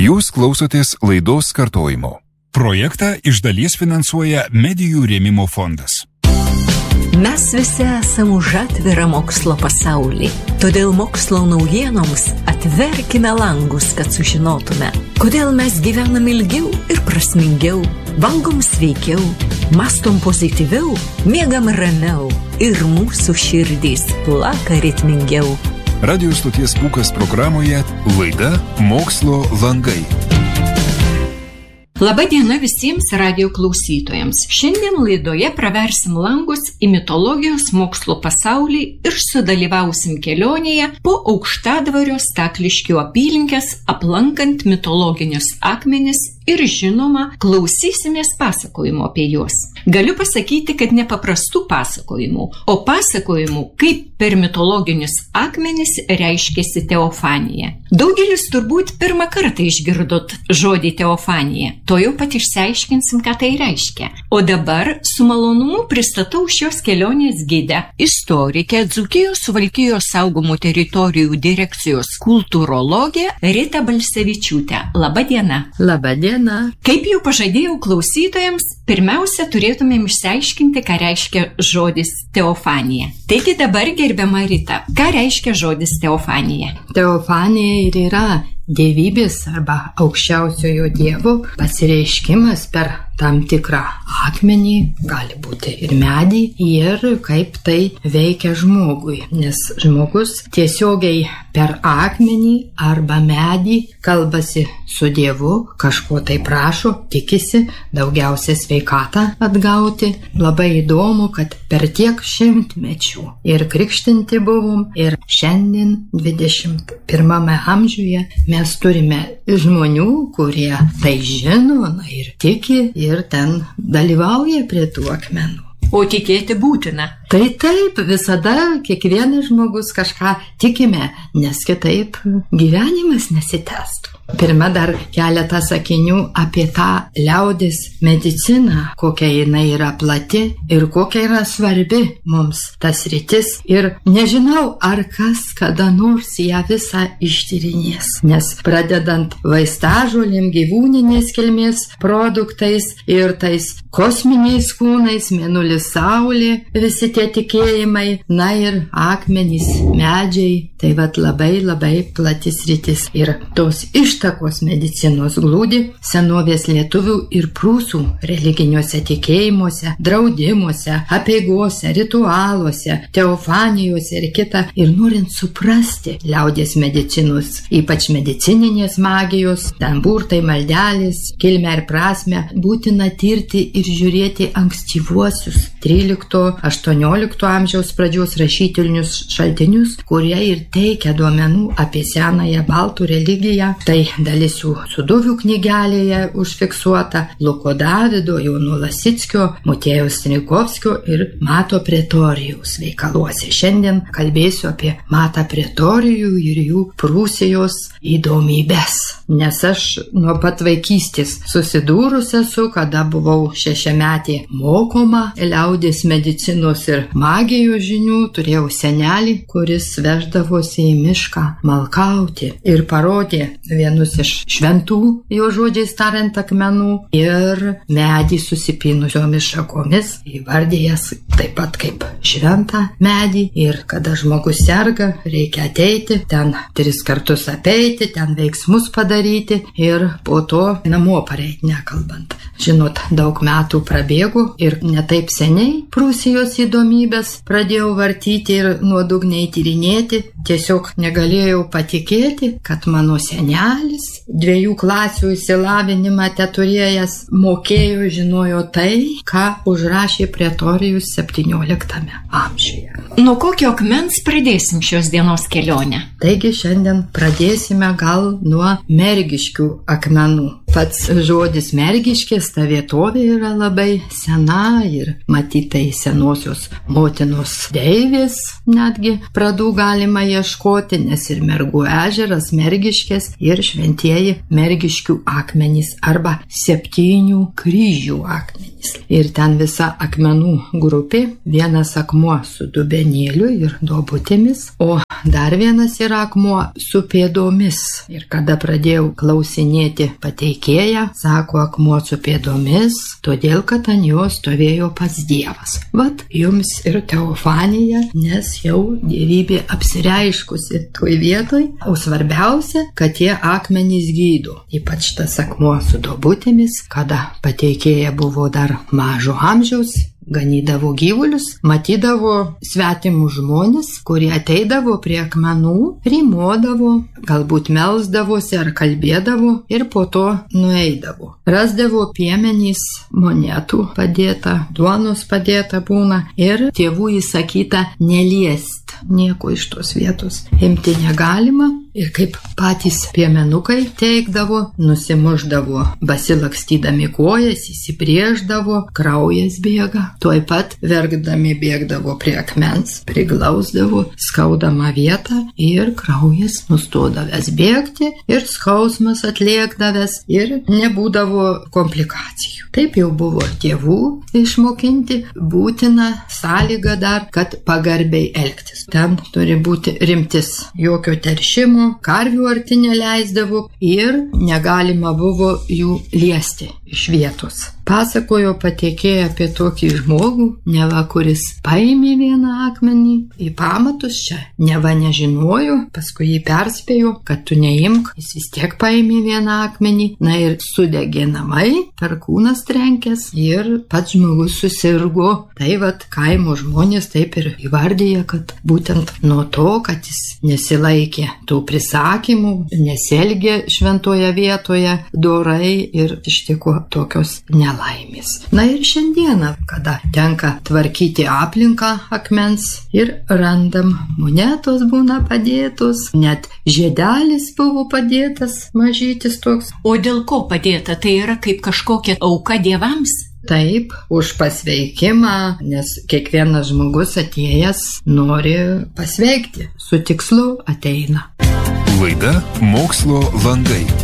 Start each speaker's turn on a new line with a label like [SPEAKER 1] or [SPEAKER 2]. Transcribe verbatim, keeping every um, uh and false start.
[SPEAKER 1] Jūs klausotės laidos kartojimo. Projektą iš dalies finansuoja Medijų rėmimo fondas.
[SPEAKER 2] Mes visi esam už atvirą mokslo pasaulį. Todėl mokslo naujienoms atverkime langus, kad sužinotume, kodėl mes gyvenam ilgiau ir prasmingiau, valgom sveikiau, mastom pozityviau, miegam ramiau ir mūsų širdys plaka ritmingiau.
[SPEAKER 1] Radio stoties Pūkas programoje laida Mokslo langai.
[SPEAKER 3] Labą dieną visiems radio klausytojams. Šiandien laidoje praversim langus į mitologijos mokslo pasaulį ir sudalyvausim kelionėje po Aukštadvario Stakliškių apylinkes, aplankant mitologinius akmenis ir žinoma, klausysimės pasakojimų apie juos. Galiu pasakyti, kad ne paprastų pasakojimų, o pasakojimų, kaip per mitologinius akmenis reiškėsi teofanija. Daugelis turbūt pirmą kartą išgirdot žodį teofanija. To jau pat išsiaiškinsim, ką tai reiškia. O dabar su malonumu pristatau šios kelionės gidę, istorikę, Dzūkijos Suvalkijos saugomų teritorijų direkcijos kultūrologę Ritą Balsevičiūtę. Labą dieną.
[SPEAKER 2] Labą dieną.
[SPEAKER 3] Kaip jau pažadėjau klausytojams, pirmiausia turėtumėm išsiaiškinti, ką reiškia žodis teofanija. Taigi dabar, gerbiama Rita, ką reiškia žodis teofanija?
[SPEAKER 4] Teofanija ir yra dievybės arba aukščiausiojo dievo pasireiškimas per tam tikrą akmenį, gali būti ir medį, ir kaip tai veikia žmogui, nes žmogus tiesiogiai per akmenį arba medį kalbasi su Dievu, kažko tai prašo, tikisi daugiausia sveikatą atgauti. Labai įdomu, kad per tiek šimtmečių ir krikštinti buvom, ir šiandien dvidešimt pirmame amžiuje mes turime žmonių, kurie tai žino, na, ir tiki, ir ten dalyvauja prie tų akmenų.
[SPEAKER 3] O tikėti būtina.
[SPEAKER 4] Tai taip, visada kiekvienas žmogus kažką tikime, nes kitaip gyvenimas nesitęstų. Pirma dar keletą sakinių apie tą liaudės mediciną, kokia jinai yra plati ir kokia yra svarbi mums tas sritis. Ir nežinau, ar kas kada nors ją visą ištyrinės, nes pradedant vaistažolėm, gyvūninės kilmės produktais ir tais kosminiais kūnais, mėnulis, saulė, visi tie tikėjimai, na ir akmenys, medžiai, tai vat labai labai plati sritis. Ir tos ištakos medicinos glūdi senovės lietuvių ir prūsų religiniuose tikėjimuose, draudimuose, apeigose, ritualuose, teofanijose ir kita. Ir norint suprasti liaudės medicinos, ypač medicininės magijos, ten burtai, maldelės, kilmę ir prasmę, būtina tirti ir žiūrėti ankstyvuosius trylikto aštuoniolikto amžiaus pradžios rašytinius šaltinius, kurie ir teikia duomenų apie senąją baltų religiją. Tai dalis jų Suduvių knygelėje užfiksuota, Luko Davido, Jono Lasickio, Motiejaus Stanikovskio ir Mato Pretorijaus veikaluose. Šiandien kalbėsiu apie Matą Pretorijų ir jų Prūsijos įdomybės. Nes aš nuo pat vaikystės susidūrus esu, kada buvau šešiametė mokoma liaudės medicinos ir magijos žinių, turėjau senelį, kuris veždavosi į mišką malkauti ir parodė vienus iš šventų, jo žodžiais tariant, akmenų ir medį susipinusiomis šakomis, įvardėjęs taip pat kaip šventą medį. Ir kada žmogus serga, reikia ateiti, ten tris kartus apeiti, ten veiksmus padaryti ir po to namo pareiti, nekalbant. Žinot, daug metų prabėgo ir netaip seniai Prūsijos įdomybės pradėjau vartyti ir nuodugniai tyrinėti. Tiesiog negalėjau patikėti, kad mano senelis, dviejų klasių išsilavinimą teturėjęs, mokėjo, žinojo tai, ką užrašė Pretorijus septynioliktame amžiuje.
[SPEAKER 3] Nuo kokio akmens pradėsim šios dienos kelionę?
[SPEAKER 4] Taigi šiandien pradėsime gal nuo mergiškių akmenų. Pats žodis mergiškės, ta vietovė yra labai sena ir matytai senosios motinos deivės, netgi pradų galima ieškoti, nes ir Mergų ežeras, Mergiškės ir šventieji mergiškių akmenys arba septynių kryžių akmenys. Ir ten visa akmenų grupė, vienas akmuo su dubenėliu ir duobutėmis, o dar vienas yra akmuo su pėdomis. Ir kada pradėjau klausinėti pateikėją, sako akmuo su pėdomis, todėl kad ant jo stovėjo pats Dievas. Vat jums ir teofanija, nes jau dievybė apsireiškusi toj vietoj, o svarbiausia, kad tie akmenys gydo. Ypač tas akmuo su duobutėmis, kada pateikėja buvo dar mažo amžiaus, ganydavo gyvulius, matydavo svetimus žmonės, kurie ateidavo prie akmenų, rymodavo, galbūt melsdavosi ar kalbėdavo ir po to nueidavo. Rasdavo piemenys, monetų padėta, duonos padėta būna ir tėvų įsakyta neliest, nieko iš tos vietos imti negalima. Ir kaip patys piemenukai teikdavo, nusimuždavo, basilakstydami kojas, įsiprieždavo, kraujas bėga. Tuoj pat verkdami bėgdavo prie akmens, priglausdavo skaudamą vietą ir kraujas nustodavęs bėgti ir skausmas atliekdavęs ir nebūdavo komplikacijų. Taip jau buvo tėvų išmokinti, būtina sąlyga dar, kad pagarbiai elgtis. Ten turi būti rimtis, jokio teršimo, karvių arti neleisdavo ir negalima buvo jų liesti iš vietos. Pasakojo pateikėja apie tokį žmogų, neva kuris paėmė vieną akmenį į pamatus, čia neva nežinojo, paskui jį perspėjo, kad tu neimk, jis vis tiek paėmė vieną akmenį, na ir sudegė namai, perkūnas trenkęs ir pats žmogus susirgo. Tai vat kaimo žmonės taip ir įvardyja, kad būtent nuo to, kad jis nesilaikė tų prisakymų, nesielgė šventoje vietoje dorai ir ištiko tokios nelaimės. Laimės. Na ir šiandieną, kada tenka tvarkyti aplinką akmens ir randam monetos būna padėtos, net žiedelis buvo padėtas, mažytis toks.
[SPEAKER 3] O dėl ko padėta? Tai yra kaip kažkokia auka dievams?
[SPEAKER 4] Taip, už pasveikimą, nes kiekvienas žmogus atėjęs nori pasveikti, su tikslu ateina.
[SPEAKER 1] Laida Mokslo landai.